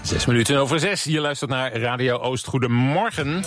6:06. Je luistert naar Radio Oost. Goedemorgen.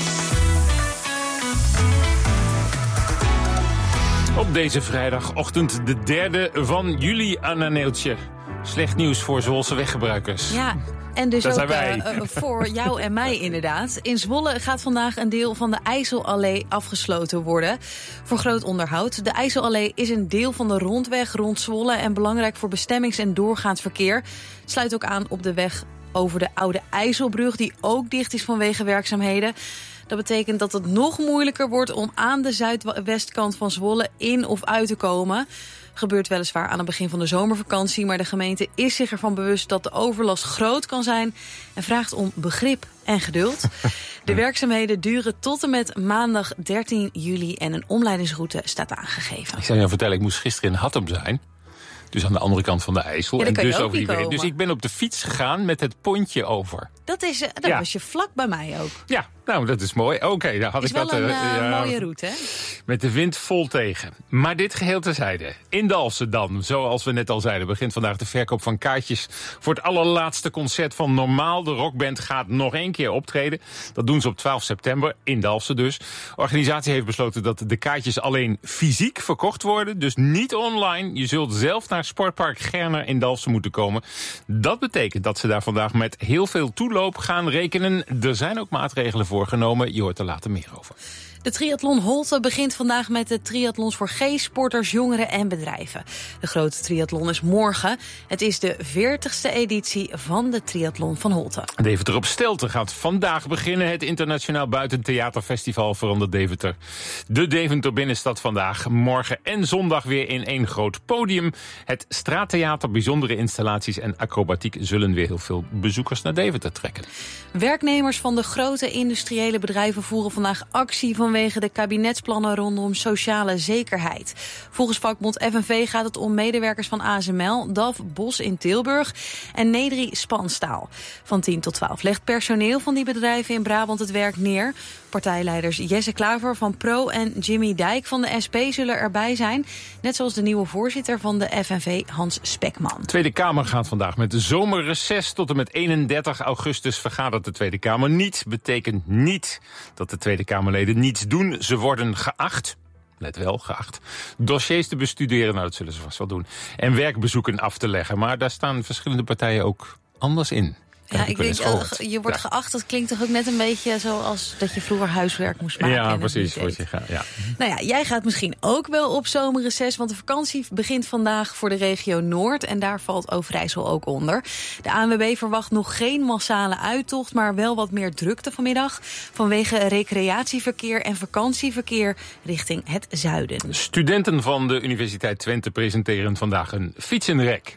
Op deze vrijdagochtend, de 3e van juli, Anna Neeltje. Slecht nieuws voor Zwolse weggebruikers. Ja, en dus dat ook voor jou en mij inderdaad. In Zwolle gaat vandaag een deel van de IJsselallee afgesloten worden voor groot onderhoud. De IJsselallee is een deel van de rondweg rond Zwolle en belangrijk voor bestemmings- en doorgaand verkeer. Het sluit ook aan op de weg over de Oude IJsselbrug, die ook dicht is vanwege werkzaamheden. Dat betekent dat het nog moeilijker wordt om aan de zuidwestkant van Zwolle in of uit te komen. Gebeurt weliswaar aan het begin van de zomervakantie, maar de gemeente is zich ervan bewust dat de overlast groot kan zijn en vraagt om begrip en geduld. De werkzaamheden duren tot en met maandag 13 juli en een omleidingsroute staat aangegeven. Ik zou je vertellen, ik moest gisteren in Hattem zijn. Dus aan de andere kant van de IJssel. Ja, en dus over die weg. Dus ik ben op de fiets gegaan met het pontje over. Dat was je vlak bij mij ook. Ja, nou, dat is mooi. Oké, daar had is ik dat. Wel een mooie route, hè? Met de wind vol tegen. Maar dit geheel terzijde. In Dalfsen dan, zoals we net al zeiden, begint vandaag de verkoop van kaartjes voor het allerlaatste concert van Normaal. De rockband gaat nog 1 keer optreden. Dat doen ze op 12 september, in Dalfsen dus. De organisatie heeft besloten dat de kaartjes alleen fysiek verkocht worden. Dus niet online. Je zult zelf naar Sportpark Gerner in Dalfsen moeten komen. Dat betekent dat ze daar vandaag met heel veel toeloop gaan rekenen. Er zijn ook maatregelen voorgenomen. Je hoort er later meer over. De triathlon Holte begint vandaag met de triathlons voor G-sporters, jongeren en bedrijven. De grote triathlon is morgen. Het is de 40ste editie van de triathlon van Holte. Deventer op Stelten gaat vandaag beginnen. Het Internationaal Buitentheaterfestival verandert Deventer. De Deventer Binnenstad vandaag, morgen en zondag weer in 1 groot podium. Het straattheater, bijzondere installaties en acrobatiek zullen weer heel veel bezoekers naar Deventer trekken. Werknemers van de grote industriële bedrijven voeren vandaag actie vanwege de kabinetsplannen rondom sociale zekerheid. Volgens vakbond FNV gaat het om medewerkers van ASML, DAF, Bos in Tilburg en Nedri Spanstaal. Van 10 tot 12 legt personeel van die bedrijven in Brabant het werk neer. Partijleiders Jesse Klaver van Pro en Jimmy Dijk van de SP zullen erbij zijn. Net zoals de nieuwe voorzitter van de FNV, Hans Spekman. De Tweede Kamer gaat vandaag met de zomerreces. Tot en met 31 augustus vergadert de Tweede Kamer niet. Betekent niet dat de Tweede Kamerleden niets doen. Ze worden geacht. Let wel, geacht. Dossiers te bestuderen, nou dat zullen ze vast wel doen. En werkbezoeken af te leggen. Maar daar staan verschillende partijen ook anders in. Ja, ik denk, je wordt geacht, dat klinkt toch ook net een beetje zoals dat je vroeger huiswerk moest maken. Ja, precies. Ja. Nou ja, jij gaat misschien ook wel op zomerreces, want de vakantie begint vandaag voor de regio Noord en daar valt Overijssel ook onder. De ANWB verwacht nog geen massale uittocht, maar wel wat meer drukte vanmiddag vanwege recreatieverkeer en vakantieverkeer richting het zuiden. Studenten van de Universiteit Twente presenteren vandaag een fietsenrek.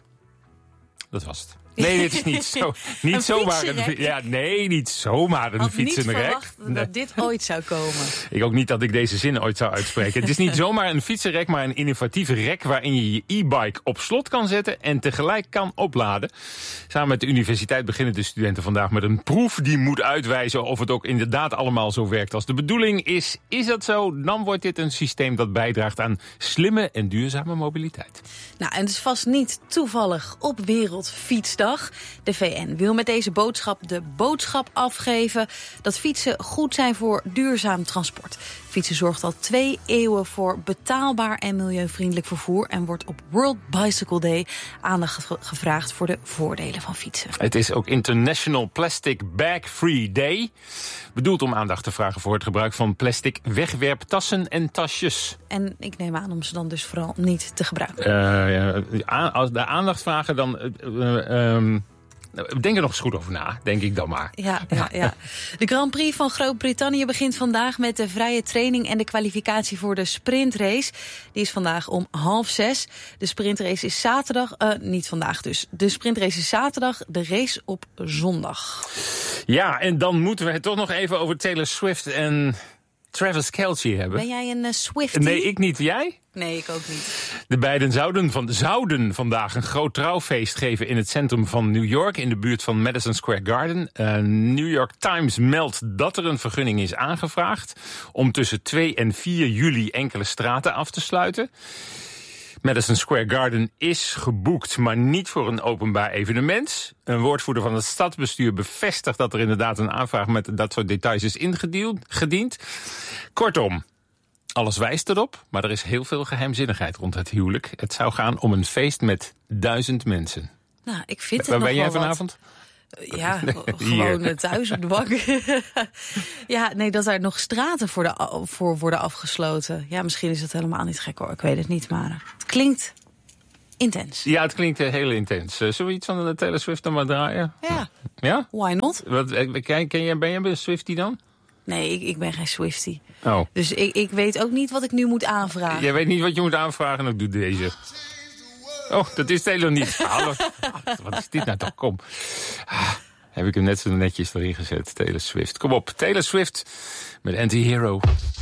Dat was het. Nee, dit is niet zo. Niet zomaar niet zomaar een fietsenrek. Ik had niet verwacht dat dit ooit zou komen. Ik ook niet dat ik deze zin ooit zou uitspreken. Het is niet zomaar een fietsenrek, maar een innovatieve rek waarin je je e-bike op slot kan zetten en tegelijk kan opladen. Samen met de universiteit beginnen de studenten vandaag met een proef die moet uitwijzen of het ook inderdaad allemaal zo werkt als de bedoeling is. Is dat zo? Dan wordt dit een systeem dat bijdraagt aan slimme en duurzame mobiliteit. Nou, en het is vast niet toevallig op Wereldfietsdag. De VN wil met deze boodschap de boodschap afgeven dat fietsen goed zijn voor duurzaam transport. Fietsen zorgt al 2 eeuwen voor betaalbaar en milieuvriendelijk vervoer en wordt op World Bicycle Day aandacht gevraagd voor de voordelen van fietsen. Het is ook International Plastic Bag Free Day. Bedoeld om aandacht te vragen voor het gebruik van plastic wegwerptassen en tasjes. En ik neem aan om ze dan dus vooral niet te gebruiken. Als de aandacht vragen, dan denk er nog eens goed over na, denk ik dan maar. Ja. De Grand Prix van Groot-Brittannië begint vandaag met de vrije training en de kwalificatie voor de sprintrace. Die is vandaag om 5:30. De sprintrace is zaterdag, niet vandaag dus. De sprintrace is zaterdag, de race op zondag. Ja, en dan moeten we het toch nog even over Taylor Swift en Travis Kelce hebben. Ben jij een Swiftie? Nee, ik niet. Jij? Nee, ik ook niet. De beiden zouden vandaag een groot trouwfeest geven in het centrum van New York, in de buurt van Madison Square Garden. New York Times meldt dat er een vergunning is aangevraagd om tussen 2 en 4 juli enkele straten af te sluiten. Madison Square Garden is geboekt, maar niet voor een openbaar evenement. Een woordvoerder van het stadsbestuur bevestigt dat er inderdaad een aanvraag met dat soort details is ingediend. Kortom, alles wijst erop, maar er is heel veel geheimzinnigheid rond het huwelijk. Het zou gaan om een feest met 1000 mensen. Nou, ik vind het Waar nog ben jij wel vanavond? Ja, gewoon thuis op de bank. Ja, nee, dat er nog straten voor worden afgesloten. Ja, misschien is dat helemaal niet gek hoor, ik weet het niet, maar het klinkt intens. Ja, het klinkt heel intens. Zullen we iets van de Taylor Swift dan maar draaien? Ja. Ja? Why not? Ben jij een Swiftie dan? Nee, ik ben geen Swiftie. Oh. Dus ik weet ook niet wat ik nu moet aanvragen. Jij weet niet wat je moet aanvragen en ik doe deze. Oh, dat is Taylor niet. Hallo. Wat is dit nou toch? Kom. Heb ik hem net zo netjes erin gezet. Taylor Swift. Kom op, Taylor Swift met Anti-Hero.